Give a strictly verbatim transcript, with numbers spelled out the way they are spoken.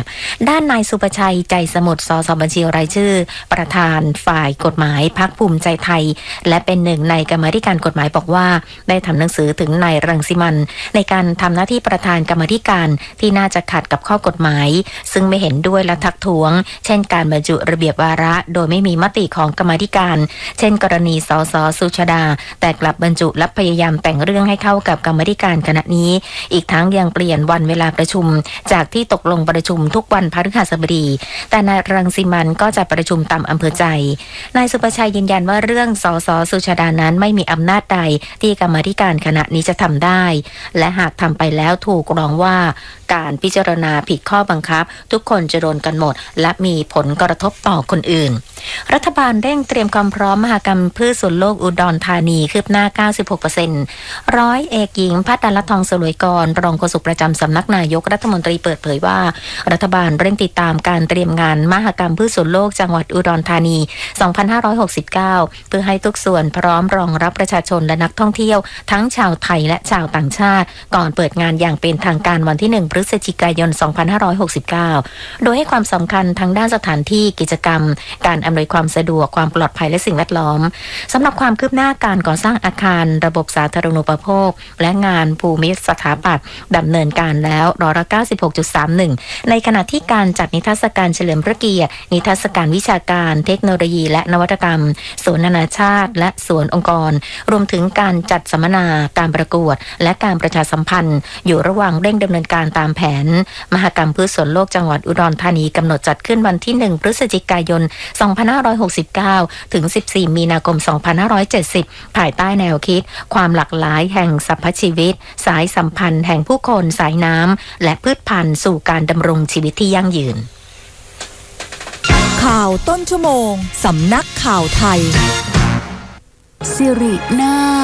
ด้านนายสุประชัยใจสมุทรสสบัญชีรายชื่อประธานฝ่ายกฎหมายพรรคภูมิใจไทยและเป็นหนึ่งในกรรมาธิการกฎหมายบอกว่าได้ทำหนังสือถึงนายรังสิมันในการทำหน้าที่ประธานกรรมาธิการที่น่าจะขัดกับข้อกฎหมายซึ่งไม่เห็นด้วยและทักท้วงเช่นการบรรจุระเบียบวาระโดยไม่มีมติของกรรมาธิการเช่นกรณีสสสุชาดาแต่กลับบรรจุและพยายามแต่งเรื่องให้เข้ากับกรรมาธิการคณะนี้อีกทั้งยังเปลี่ยนวันเวลาประชุมจากที่ตกลงประชุมทุกวันพฤหัสบดีแต่นายรังสิมันก็จะประชุมตามอำเภอใจนายสุประชัยยืนยันว่าเรื่องสสสุชาดานั้นไม่มีอำนาจใดที่กรรมาธิการคณะนี้จะทำได้และหากทำไปแล้วถูกร้องว่าการพิจารณาผิดข้อบังคับทุกคนจะโดนกันหมดและมีผลกระทบต่อคนอื่นรัฐบาลเร่งเตรียมความพร้อมมหกรรมพืชสวนโลกอุดรธานีคืบหน้า เก้าสิบหกเปอร์เซ็นต์ ร้อยเอกหญิงพัฒน์ ดาลทองสลวยกรรองโฆษกประจำสำนักนายกรัฐมนตรีเปิดเผยว่ารัฐบาลเร่งติดตามการเตรียมงานมหกรรมพืชสวนโลกจังหวัดอุดรธานี สองพันห้าร้อยหกสิบเก้า เพื่อให้ทุกส่วนพร้อมรองรับประชาชนและนักท่องเที่ยวทั้งชาวไทยและชาวต่างชาติก่อนเปิดงานอย่างเป็นทางการวันที่หนึ่งพฤศจิกายน สองพันห้าร้อยหกสิบเก้า โดยให้ความสำคัญทั้งด้านสถานที่กิจกรรมการอำนวยความสะดวกความปลอดภัยและสิ่งแวดล้อมสำหรับความคืบหน้าการก่อสร้างอาคารระบบสาธารณูปโภคและงานภูมิสถาปัตย์ดำเนินการแล้วร้อยละ เก้าสิบหกจุดสามหนึ่ง ในขณะที่การจัดนิทรรศการเฉลิมพระเกียรตินิทรรศการวิชาการเทคโนโลยีและนวัตกรรมสวนนานาชาติและสวนองค์กรรวมถึงการจัดสัมมนาการประกวดและการประชาสัมพันธ์อยู่ระหว่างเร่งดำเนินการตามแผนมหกรรมพืชสวนโลกจังหวัดอุดรธานีกำหนดจัดขึ้นวันที่หนึ่งพฤศจิกายน สองพันห้าร้อยหกสิบเก้า ถึง สิบสี่ มีนาคม สองพันห้าร้อยเจ็ดสิบ ภายใต้แนวคิดความหลากหลายแห่งสรรพชีวิตสายสัมพันธ์แห่งผู้คนสายน้ำและพืชพันธุ์สู่การดำรงชีวิตที่ยั่งยืนข่าวต้นชั่วโมงสำนักข่าวไทยสิรินา